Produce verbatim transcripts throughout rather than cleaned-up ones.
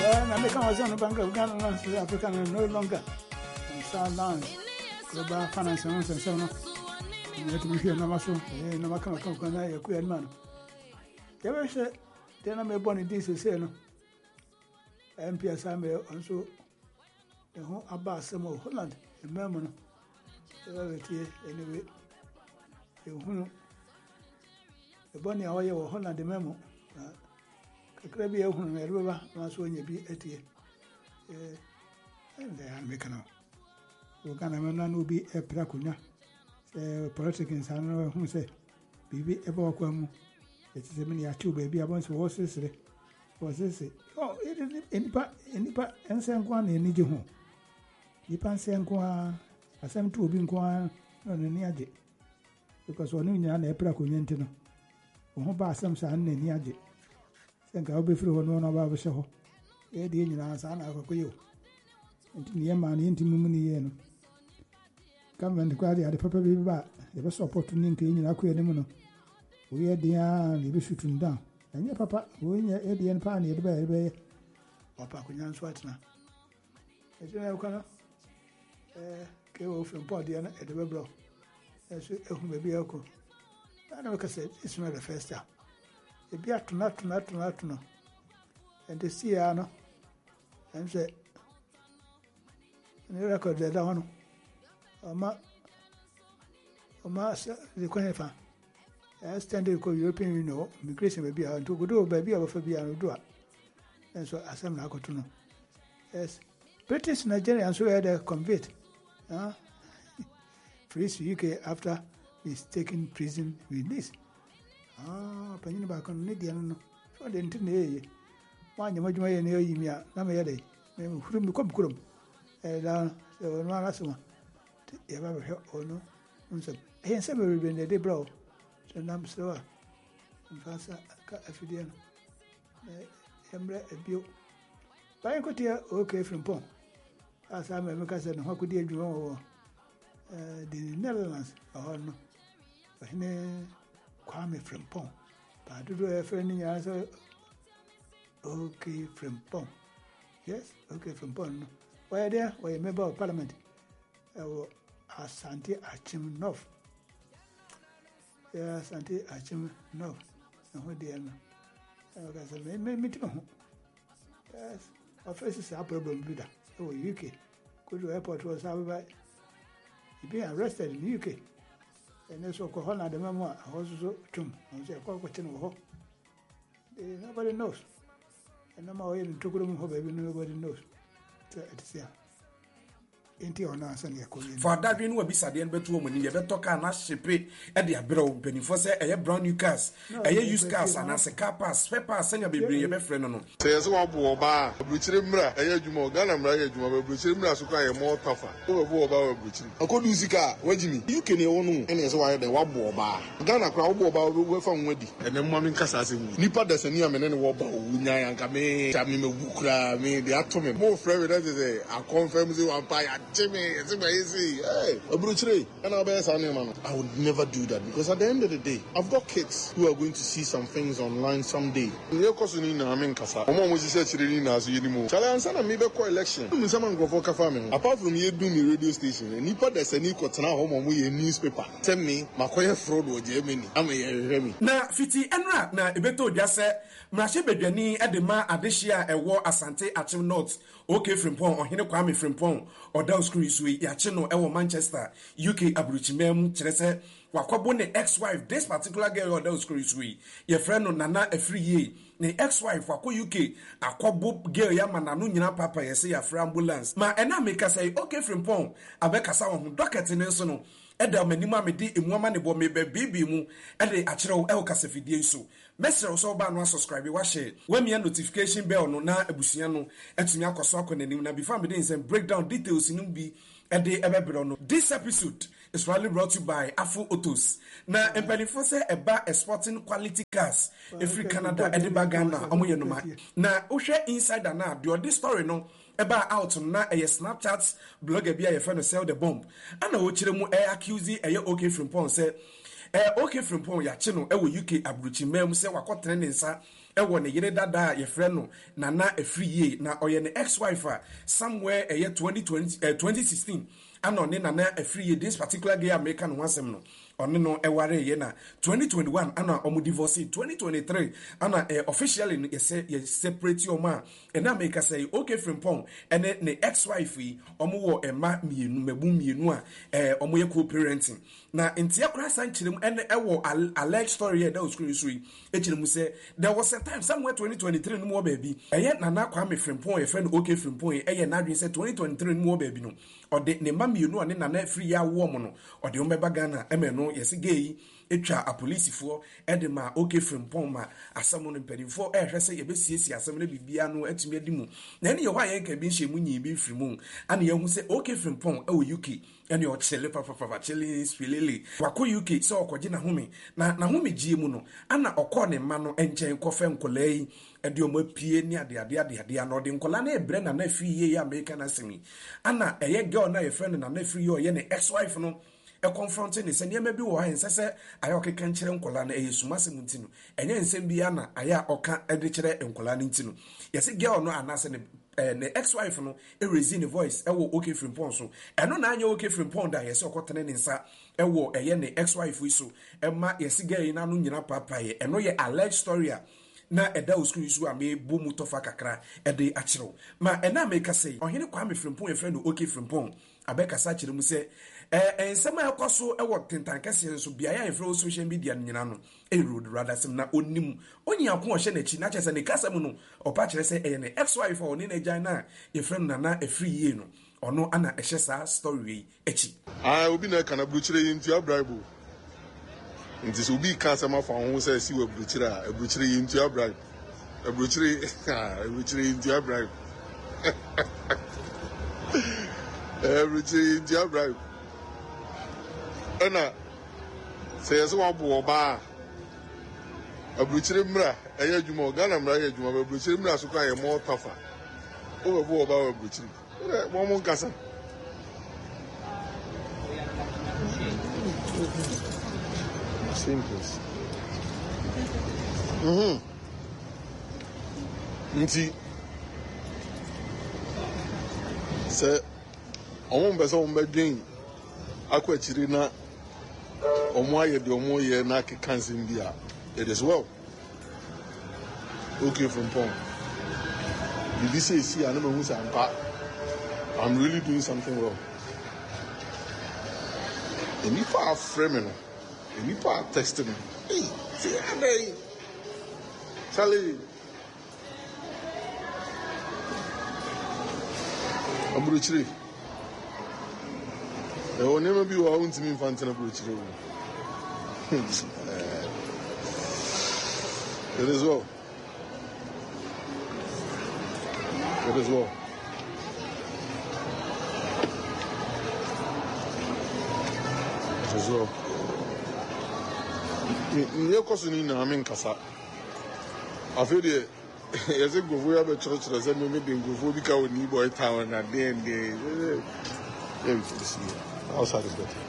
Well, I become a bank of Ghana, African and no longer. And sound down. Global finance and so on. Let me hear no muscle, no matter come come a queer man. Ever said, then I may born in this is no. M P S I may also the home about some of Holland, a murmur. Anyway, you the bonny away of Holland, the memo. Crabby open a river, once when you be at it. And they are making up. You can will be a Pracunia. Politicians, I know who say, Bibi ever come. It is a mini two baby, I once was this. Was this? Oh, it is any part, any part, and San Juan in Nijuhu. You can't say Anqua, as I'm two being quan on the Niaji. Because one in an Epracuniantino. Who pass some son in Niaji. Think I'll be through one of our show. Eh, the Indian son of you. And the young man into Mumini. Come and cry at the papa be back. There was opportunity in Aquademono. We had the arm, you shooting down. And your papa, when you're at the end, panny at the baby. Or Pacunan Swatna. As you know, Connor, eh, go from Podiana at the Weblo. As you may be Oko. I never said it's not the first time. It be up to not to not to not to know. And the sea, I know. And say, and the record that I know. Oma, Oma, the Quenifa. I stand in the European Union, immigration may be out to go do, baby, or for be able to do it. And so I am not to know. Yes, British Nigerians who had a convict. Huh? Freeze U K after he's taken prison release. Ah, Panini back on Nidian. So they didn't hear one you might near you, Namade, maybe whom come crum. And down, so one last one. You ever heard or no? He and several been a day, bro. So I'm slower. And faster, a few Emre a bill. By a cotier, okay from Pong. As I'm a Macassar, how could you do the Netherlands or no? Kwame from Pong. But I do a friend in answer. Okay from Pong. Yes, okay from Pong. Why there? Why a member of parliament? Asante Achim North. Yeah, Asante Achim North. And what they are now. I said, maybe yes, our first is a problem with that. Oh, U K. Good airport was over. He being arrested in the U K. And that's what Kohana, the memoir, also tomb. I say, a question of hope. Nobody knows. And no more in Tukurum, baby, nobody knows. It's here. For that, we know bisa the betu when you better talk and shape at the abroad. Penny for say a brand new cars, a used cars, and as a car pass, spare pass, send your baby, a friend. No, says one boba, Bruchimra, a Yajumo, Ganamra, Yajumo, Bruchimra, so I am more tougher. Over about Bruchim. A good Lucica, what do you mean? You can own any as why the Waboba. Ghana crowd about where from Weddy, and then Mammy Cassas. Nipa does a near man and Wabba, Nyan Kame, Tamim Bukra, me, the atom, more friend as I confirm you and buy. Jimmy, it's easy. Hey, a brutally. And I'll be a man. I would never do that because at the end of the day, I've got kids who are going to see some things online someday. You're causing I mean, Casa. I'm almost searching as anymore. Shall I answer a maybe election? Someone go for farming. Apart from you doing the radio station, and Nipa there's a new cotton home on a newspaper. Tell me, Makoya fraud or Germany. I'm a Remy. Na fiti enra na ebeto jase mrashe bedwani edema adehia ewo Asante Achim North okay Frimpong ohene Kwame Frimpong oda screw sui yache no ewo Manchester U K abruchimem kyerese wakwabo ne ex-wife this particular girl oda screw sui ye friend no Nana Afriye ne ex-wife wako U K akwabo girl ya manano nyina papa yese ya free ambulance ma ena make say okay Frimpong abekasa wo docket ne so no eda manima me di emuama ne bo me be bibi mu ede akyerew e kasafidie so mesere so ba no subscribe wa share we me notification bell no na abusua no etumi akoso akonanim na before me dey say breakdown details nim bi ede ebebro no. This episode is really brought to you by Afro Autos. Na empelifo se eba exporting quality cars every Canada ede bagana omoye no ma na ohwe insider na the this story no eba out na a Snapchat blogger bia ye friend sell the bomb ana wo kire mu e accuse e okay Frimpong say eh okay Frimpong ya che no e wo U K abruchi mem say wakotene ne nsa ɛwɔ ne yere dada ye friend no Nana Efriye na ɔyɛ ne ex-wife somewhere a year twenty sixteen ana ɔne Nana Efriye this particular gay American no wasɛm no ɔne no ɛware ye na twenty twenty-one ana ɔmo divorce twenty twenty-three ana eh, officially no yɛsɛ yɛ separate ɔmo a ɛna make say okay Frimpong ɛne ne ex-wife yi ɔmo wɔ ɛma mienu mabu mienu a eh, ɔmo yɛ co-parenting na ntia kora san kyerem ɛne ɛwɔ alleged story that was screen so yi ɛkyerem sɛ there was a time somewhere twenty twenty-three no mo baby ɛyɛ Nana Kwame Frimpong yɛ friend okay Frimpong ɛyɛ n'adwene sɛ twenty twenty-three no mo baby no ɔde ne ma mienu a ne Nana Efriye awɔ mo no ɔde ɔmo bɛba Ghana ɛmɛ no yɛsɛ gay etwa a polisifoɔ ɛde ma okay Frimpong ma asɛm no mpanyinfoɔ ɛhwɛ sɛ yɛbɛsiesie asɛm no bibia no atumi adi mu na ɛne yɛ hɔ a yɛnka bi nhyɛ mu nyi bi firi mu ana yɛhu sɛ okay Frimpong ɛwɔ U K ɛne ɔkyele papapapa kyele spilele wakɔ U K sɛ ɔkɔgye n'ahome na n'ahome gyie mu no ana ɔkɔɔ ne mma no nkyɛn kɔfɛ nkɔlaa yi ɛde ɔmo apie ne adeade adeade na ɔde nkɔlaa na ɛbrɛ Nana Efriye yɛ America na asɛm yi ana ɛyɛ girl na yɛfrɛ no Nana Efriye ɔyɛ ne ex-wife no e confronting ne sɛ nneɛma bi wɔ ha nsɛ sɛ ayɛ ɔkeka nkyerɛ nkɔlaa no ɛyɛ suma asɛm nti no ɛnyɛ nsɛm bi ana ayɛ ɔka ɛde kyerɛ nkɔlaa no nti no yɛsɛ girl no anaasɛ ne Uh, the ex-wife no erase ne voice ɛwɔ okay Frimpong so ɛno na anya okay Frimpong da yɛsɛ ɔkɔtene ne nsa ɛwɔ ɛyɛ ne ex-wife yi so ɛma yɛsɛ girl yi na no nyina papa yɛ ɛno yɛ alleged story a na ɛda oskuru so a me bo mu tofa kakra ɛde akyerɛw ma ɛna me ka sɛ ɔhene Kwame Frimpong yɛ friend okay Frimpong abɛkasa kyerɛ mu sɛ eh nsɛm a ɛkɔ so ɛwɔ tentan kɛseɛ nso bia yɛ frɛ social media nyina no ɛroad rather sem na onim onyi ako ɔhyɛ n'akyi na kyerɛ sɛ ne kasa mu no ɔpa kyerɛ sɛ ɛyɛ ne ex-wife a ɔne n'agyan na yɛ frɛ no Nana Efriye no ɔno ana ɛhyɛ saa story yi akyi ah obi na kana brukyire yi ntua bribe nti so obi ka asɛm afa ho sɛ si wɔ brukyire a brukyire yi ntua bribe brukyire ah brukyire yi ntua bribe eh brukyire yi ntua bribe ɛna sɛ yɛsɛ wɔabo ɔbaa aburukyire mmra ɛyɛ adwuma Ghana mmra ɛyɛ adwuma aburukyire mmra so kan yɛ mɔ tafa wobɛbo ɔbaa wɔ aburukyire wɔn mo nkasa simples mhm nti sɛ ɔmo mbɛ sɛ ɔmo bɛdwen akɔ akyire na ɔmo ayɛ deɛ ɔmo yɛ na akeka nsɛm bi a it is well okay Frimpong bibi sɛ esi a na mahu sɛ ampa I'm really doing something well enipa afrɛ me no enipa text me hey say hey Charlie aburukyire ɛwɔ nneɛma bi wɔ a wontumi mfa ntena aburukyire wo it is well it is well it is well nyɛ kɔ so no nyinaa menkasa afei deɛ yɛsɛ nkurɔfoɔ yi abɛkyerɛkyerɛ sɛ meme de nkurɔfoɔ bi ka wɔ ni boy town na deɛndeɛ outside is better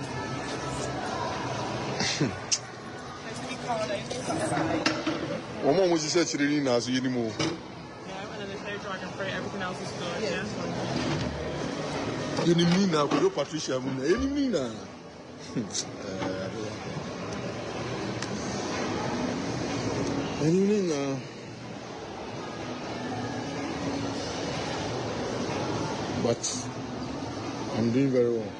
One more was said to the Ninas anymore. Yeah, and then they say dragon fruit, everything else is good. Yeah. You need me now, good Patricia. You need me now. You need me now. But I'm doing very well.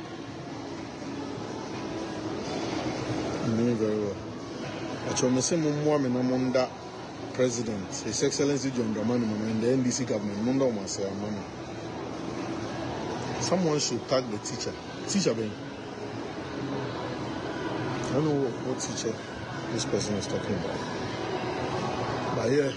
I'm doing very well. Actually, I'm saying more than I'm under President, His Excellency John Dramani Mahama and the N D C government. Munda Umase Amama. Someone should tag the teacher. Teacher, Ben. I don't know what teacher this person is talking about. But yeah.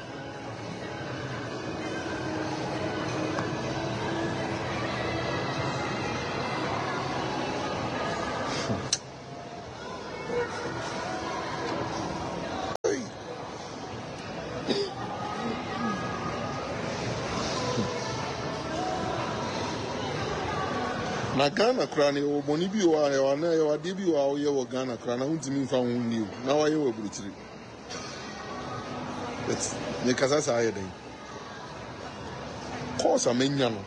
Na Ghana krani o boni bi wa e wa na e wa de bi wa o ye wo Ghana krana untimi fa ho ni o na wa ye wo buruchiri It's Nikazasa Ayadin. Course, I'm in Yano.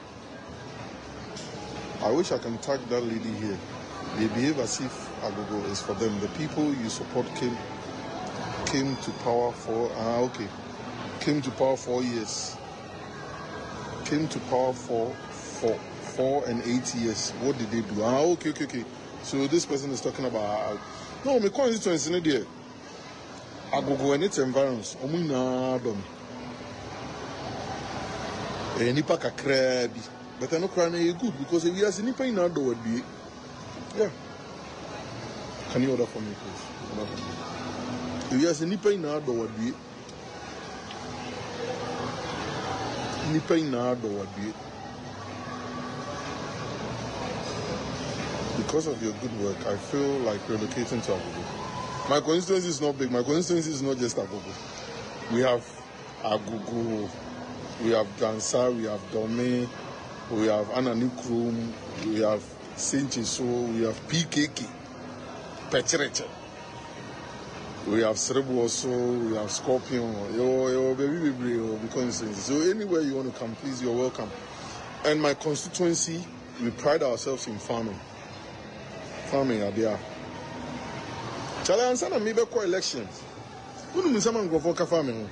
I wish I can tag that lady here. They behave as if Agogo is for them. The people you support came came to power for ah okay. Came to power four years. Came to power for for four and eight years. What did they do? Ah okay okay okay. So this person is talking about uh, no my constituency in there. Agogo and its environs. Omuna dom. Eh nipa kakra bi. But I no cry good because if you are nipa in our door be yeah. Can you order for me, please? If you are nipa in our door be nipa in our door be because of your good work, I feel like relocating to Agogo. My constituency is not big. My constituency is not just Agogo. We have Agogo, we have Gansa, we have Dome, we have Ananukrum, we have Saint Chiso, we have P K K, Pechereche, we have Cerebro also, we have Scorpion, yo, yo, baby, baby, yo, constituency. So anywhere you want to come, please, you're welcome. And my constituency, we pride ourselves in farming. Farming are there. Shall I answer them? Maybe call elections. Who do you say go for farming?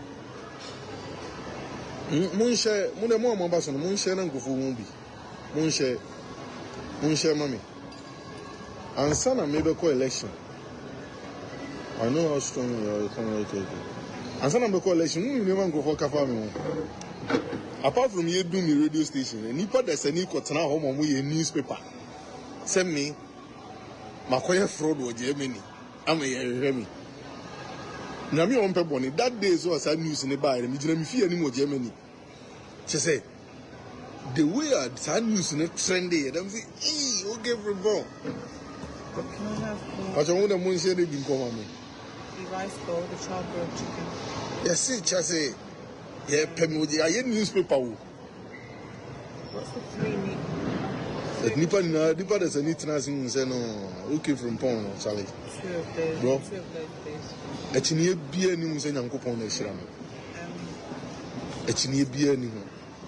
Munshare, Mune Mo Mambason, Munshare and go for Mumbi. Munshare, Munshare, mommy. Answer them. Maybe call election. I know how strong you are. Answer them. Call election. You never go for farming. Apart from you doing the radio station, and Nipa there's a new cotton home on a newspaper. Send me. Makoya fraud or Germany. I'm a Remy. Nami on Peboni, that day so as I news in the bar, and you fear any more Germany. She said, the way I had news in a trendy, and I'm saying, hey, okay, for ball. Can I have But I want to moon say they've been coming. the rice bowl, the charbroiled chicken? Yes, see, Chase, yeah, Pemudi, I had newspaper. What's the three meat? The Nipa, Nipa, there's a neat nursing, say no, okay, from Pong, Charlie. Two of those. Bro. Two of those, please. A chinia beer news and Uncle Pong, Shram. Um, A chinia beer anymore.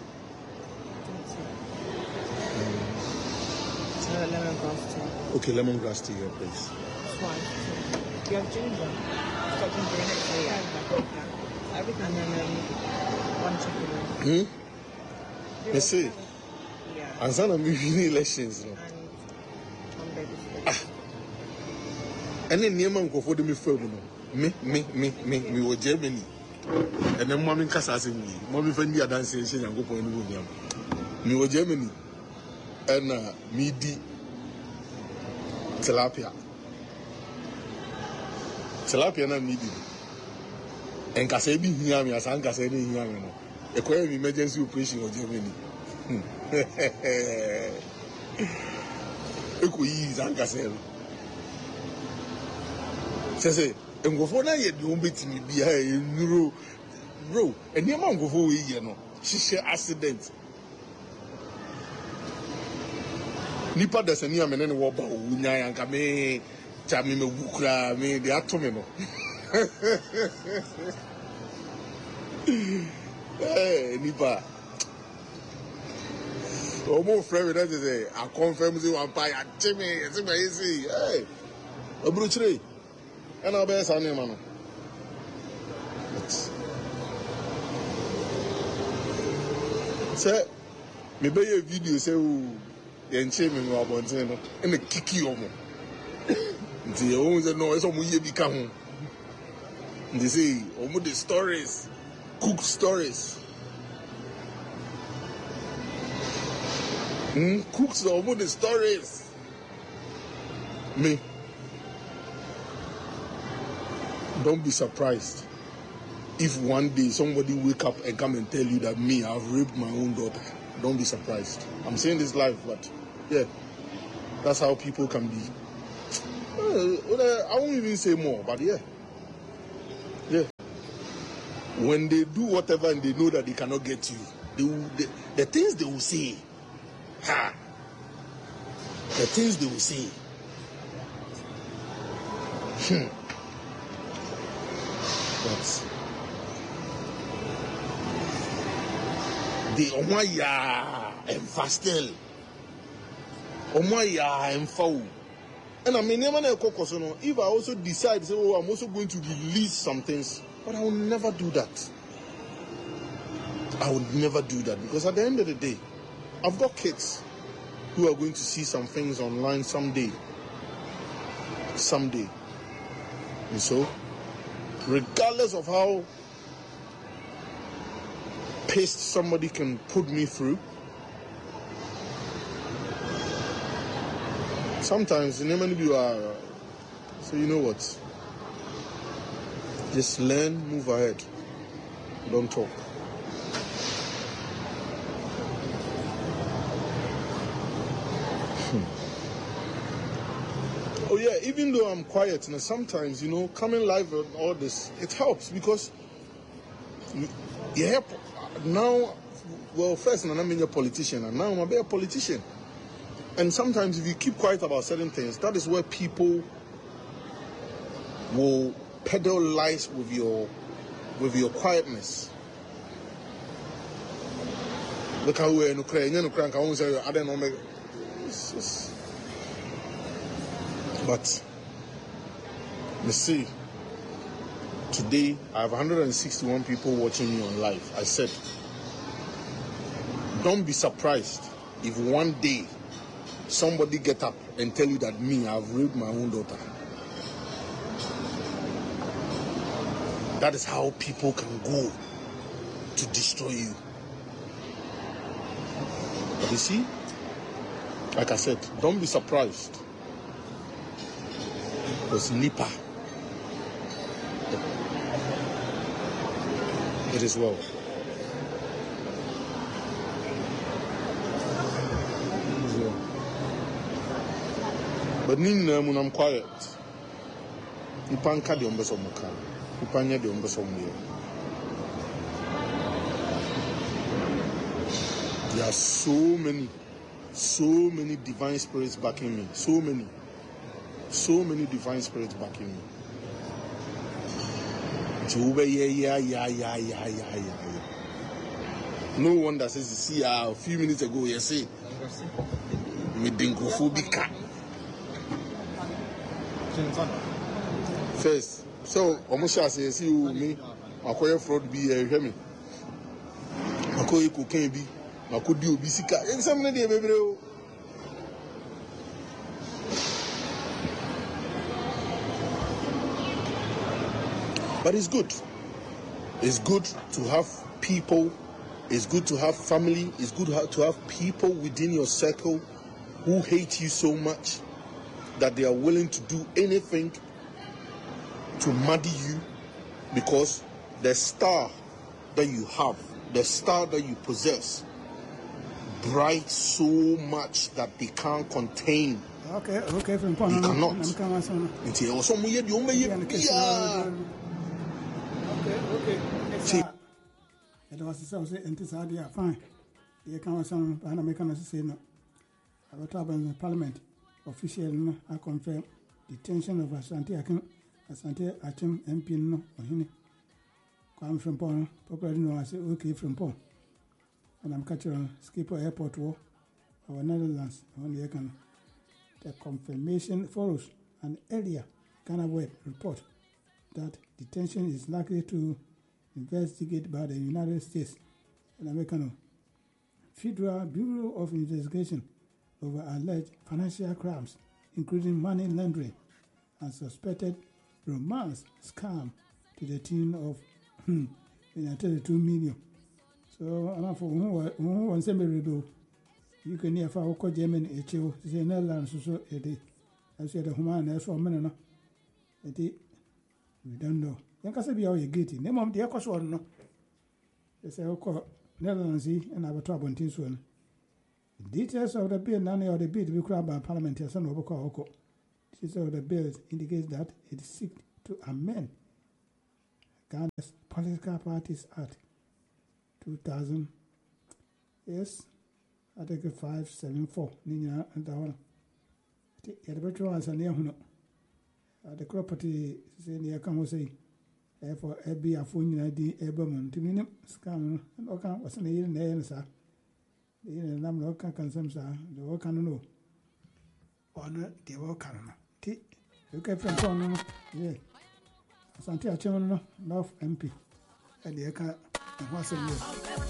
so lemongrass tea. Okay, lemongrass tea here, please. Twice. Do you have ginger? It's got ginger in it, so yeah. yeah. Everything. And then um, one chicken wing. Hmm? Let's see. Yeah. And some of me elections. No? And one baby spaghetti. And then near man go for me for no. Me, me, me, me, me was Germany. And then mommy casa me. Mommy friend me a dancing and go for any woman. Me was Germany. And uh, me di tilapia. Tilapia na me di. And kase bi hiya me asan kase ni hiya me no. E kwa emergency operation of Germany. Eko yi zan kase no. Say, and go for na ye do bit me be a neuro bro. And your man go for we no. She share accident. Nipa da sani amene ne wo ba o nya yanka me cha me me wukra me de ato me no. Eh nipa. Omo friend that say I confirm say one pa ya cheme, say me easy. Hey. Obruchire. And I'll be saying, man. Say, me buy a video say, oh, you shame me about Bonzeno, and the kiki omo. The ones that know it's almost ye become. They say, almost the stories, cook stories. Hmm, cooks almost the stories. Me. Don't be surprised if one day somebody wake up and come and tell you that me, I've raped my own daughter. Don't be surprised. I'm saying this live, but yeah, that's how people can be. Uh, I won't even say more, but yeah. Yeah. When they do whatever and they know that they cannot get you, they will, they, the things they will say, ha, the things they will say, hmm. But They omaya and fastel. Omaya and foul. And I mean, if I also decide, say, oh, I'm also going to release some things, but I will never do that. I would never do that because at the end of the day, I've got kids who are going to see some things online someday. Someday. And so, regardless of how pissed somebody can put me through, sometimes in many people are, so you know what? Just learn, move ahead. Don't talk. Hmm. Oh yeah, even though I'm quiet, and sometimes, you know, coming live and all this, it helps because you help now. Well, first, and I mean a politician, and now I'm a politician. And sometimes, if you keep quiet about certain things, that is where people will peddle lies with your with your quietness. Look how we're in Ukraine. You know, I don't know. It's just... But you see, today I have one hundred sixty-one people watching me on live. I said, don't be surprised if one day somebody get up and tell you that me, I've raped my own daughter. That is how people can go to destroy you. But you see, like I said, don't be surprised. Because Nipa, it is well. But Nina, when I'm quiet, you can't cut the umbers of Mukan. You can't get the umbers of me. There are so many, so many divine spirits backing me. So many. So many divine spirits backing me. Yeah, yeah, yeah, yeah, yeah, yeah, yeah. No one that says, see, uh, a few minutes ago, you see, Medingrofobia. First, so almost as I see me, I call fraud be a hear me. I call you cocaine be, I could do bisika. And some lady, baby. But it's good. It's good to have people. It's good to have family. It's good to have people within your circle who hate you so much that they are willing to do anything to muddy you because the star that you have, the star that you possess, bright so much that they can't contain. Okay, okay, from they cannot. Until also we the only yeah. Okay, okay. See, it was so say anti-Saudi fine. You can some American say no. About in Parliament official I confirm detention of Asante Akim, Asante Achim M P no Ohini. Come from Pon, popularly known as okay from Pon. And I'm catching Skipper Airport war our Netherlands on the Ekan. The confirmation follows an earlier Ghana Web report that detention is likely to investigate by the United States and American Federal Bureau of Investigation over alleged financial crimes, including money laundering and suspected romance scam to the tune of thirty-two million. So, I'm for who wants a miracle. You can hear for Germany, a chill, say Netherlands, so a day. I said, the human, as for a minute. We don't know. You can say, be all you get in. Name of the Echo Swan, no. They say, oh, Netherlands, and I have a trouble in Tinswan. The details of the bill, none of the bill to be grabbed by Parliament, as an overcall. Details of the bill indicates that it seeks to amend Ghana's Political Parties Act two thousand. Yes, Article five seventy-four. Nina and the one. The better ones are near Huno. The property say near Kamo say, for every afternoon, the Eberman, to me, scam, and all kind was an year and a half, sir. The number of consumption, sir, the work can know. Honor the work can. Tea, you can from Corner, yeah. Santia Channel, North M P, and the Aka, and what's a year.